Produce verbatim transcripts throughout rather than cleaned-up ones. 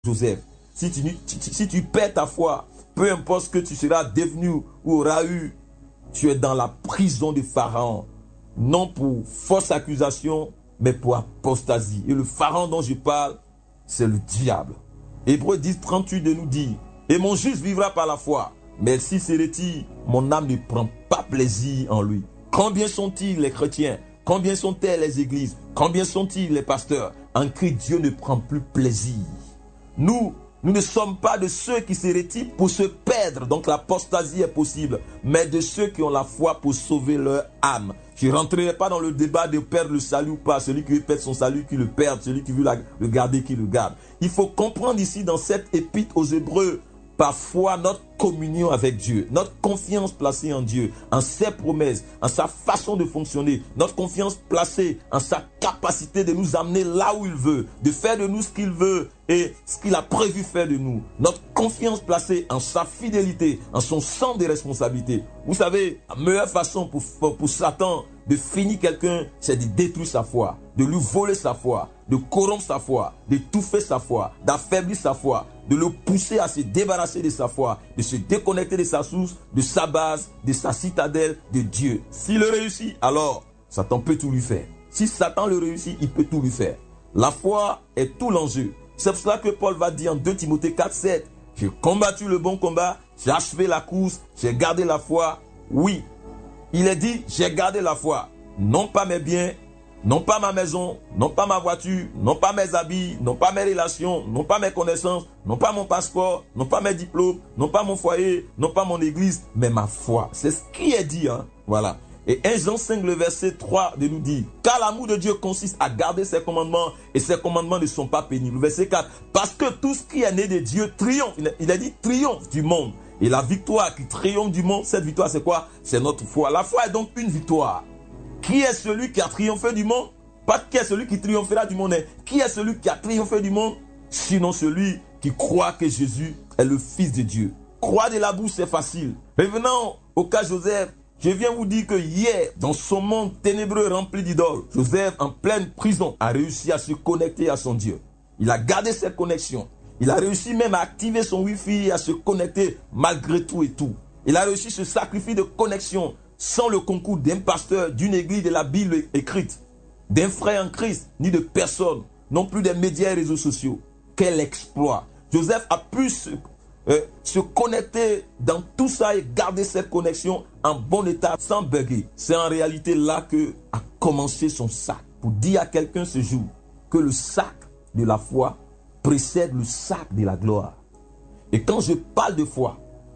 Joseph. Si tu, si tu perds ta foi, peu importe ce que tu seras devenu ou auras eu, tu es dans la prison de Pharaon. Non pour fausse accusation, mais pour apostasie. Et le Pharaon dont je parle, c'est le diable. Hébreux dix, trente-huit de nous dit, et mon juste vivra par la foi. Mais s'il se retire, mon âme ne prend pas plaisir en lui. Combien sont-ils les chrétiens? Combien sont-elles les églises? Combien sont-ils les pasteurs en qui Dieu ne prend plus plaisir? Nous, nous ne sommes pas de ceux qui se retirent pour se perdre, donc l'apostasie est possible, mais de ceux qui ont la foi pour sauver leur âme. Je ne rentrerai pas dans le débat de perdre le salut ou pas. Celui qui veut perdre son salut, qui le perde. Celui qui veut le garder, qui le garde. Il faut comprendre ici dans cette épître aux Hébreux, parfois notre communion avec Dieu, notre confiance placée en Dieu, en ses promesses, en sa façon de fonctionner, notre confiance placée en sa capacité de nous amener là où il veut, de faire de nous ce qu'il veut et ce qu'il a prévu faire de nous. Notre confiance placée en sa fidélité, en son sens de responsabilité. Vous savez, la meilleure façon pour, pour, pour Satan de finir quelqu'un, c'est de détruire sa foi, de lui voler sa foi, de corrompre sa foi, d'étouffer sa foi, d'affaiblir sa foi, de le pousser à se débarrasser de sa foi, de se déconnecter de sa source, de sa base, de sa citadelle, de Dieu. S'il le réussit, alors Satan peut tout lui faire. Si Satan le réussit, il peut tout lui faire. La foi est tout l'enjeu. C'est pour cela que Paul va dire en deux Timothée quatre, sept, j'ai combattu le bon combat, j'ai achevé la course, j'ai gardé la foi. Oui, il est dit, j'ai gardé la foi. Non pas mes biens, non pas ma maison, non pas ma voiture, non pas mes habits, non pas mes relations, non pas mes connaissances, non pas mon passeport, non pas mes diplômes, non pas mon foyer, non pas mon église, mais ma foi. C'est ce qui est dit, hein. Voilà. Et un Jean cinq, le verset trois de nous dit, car l'amour de Dieu consiste à garder ses commandements et ses commandements ne sont pas pénibles. Le verset quatre, parce que tout ce qui est né de Dieu triomphe. Il a dit triomphe du monde. Et la victoire qui triomphe du monde, cette victoire c'est quoi? C'est notre foi. La foi est donc une victoire. Qui est celui qui a triomphé du monde? Pas qui est celui qui triomphera du monde. Qui est celui qui a triomphé du monde? Sinon celui qui croit que Jésus est le Fils de Dieu. Croire de la bouche, c'est facile. Revenons au cas Joseph. Je viens vous dire que hier, dans son monde ténébreux rempli d'idoles, Joseph, en pleine prison, a réussi à se connecter à son Dieu. Il a gardé cette connexion. Il a réussi même à activer son Wi-Fi et à se connecter malgré tout et tout. Il a réussi ce sacrifice de connexion sans le concours d'un pasteur, d'une église de la Bible écrite, d'un frère en Christ, ni de personne, non plus des médias et réseaux sociaux. Quel exploit! Joseph a pu se, euh, se connecter dans tout ça et garder cette connexion en bon état, sans bugger. C'est en réalité là que a commencé son sac. Pour dire à quelqu'un ce jour que le sac de la foi précède le sac de la gloire. Et quand je parle de foi,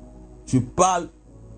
je parle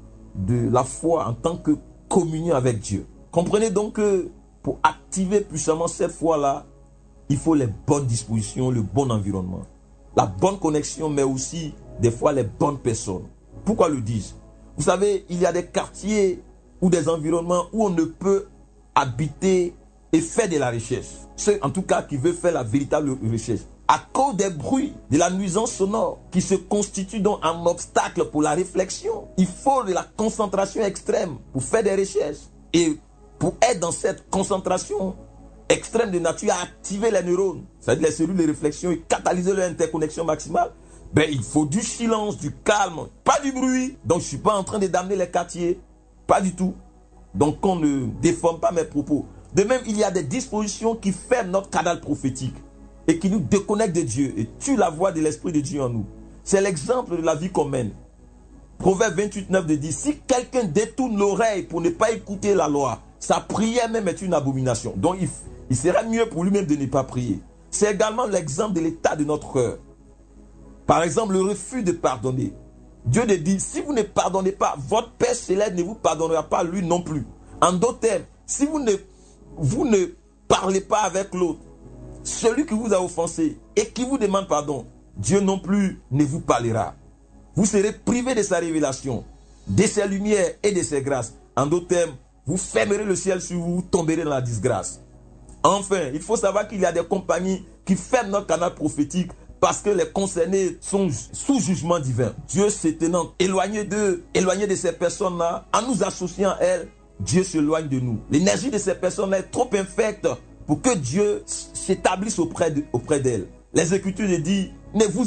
de la foi en tant que communion avec Dieu. Comprenez donc que pour activer puissamment cette foi-là, il faut les bonnes dispositions, le bon environnement. La bonne connexion, mais aussi des fois les bonnes personnes. Pourquoi le dis-je? Vous savez, il y a des quartiers ou des environnements où on ne peut habiter et faire de la recherche. Ceux en tout cas qui veulent faire la véritable recherche. À cause des bruits, de la nuisance sonore qui se constitue donc un obstacle pour la réflexion. Il faut de la concentration extrême pour faire des recherches. Et pour être dans cette concentration extrême de nature à activer les neurones, c'est-à-dire les cellules de réflexion et catalyser leur interconnexion maximale, ben, il faut du silence, du calme, pas du bruit. Donc je ne suis pas en train de damner les quartiers, pas du tout. Donc on ne déforme pas mes propos. De même, il y a des dispositions qui ferment notre canal prophétique et qui nous déconnectent de Dieu et tuent la voix de l'Esprit de Dieu en nous. C'est l'exemple de la vie qu'on mène. Proverbe vingt-huit, neuf de dit, si quelqu'un détourne l'oreille pour ne pas écouter la loi, sa prière même est une abomination. Donc il, il serait mieux pour lui-même de ne pas prier. C'est également l'exemple de l'état de notre cœur. Par exemple, le refus de pardonner. Dieu te dit, si vous ne pardonnez pas, votre Père céleste ne vous pardonnera pas, lui non plus. En d'autres termes, si vous ne, vous ne parlez pas avec l'autre, celui qui vous a offensé et qui vous demande pardon, Dieu non plus ne vous parlera. Vous serez privé de sa révélation, de ses lumières et de ses grâces. En d'autres termes, vous fermerez le ciel sur vous, vous tomberez dans la disgrâce. Enfin, il faut savoir qu'il y a des compagnies qui ferment notre canal prophétique parce que les concernés sont sous jugement divin. Dieu s'étonnant, éloigné d'eux, éloigné de ces personnes-là, en nous associant à elles, Dieu s'éloigne de nous. L'énergie de ces personnes-là est trop infecte pour que Dieu s'établisse auprès de, auprès d'elles. Les Écritures disent, Ne vous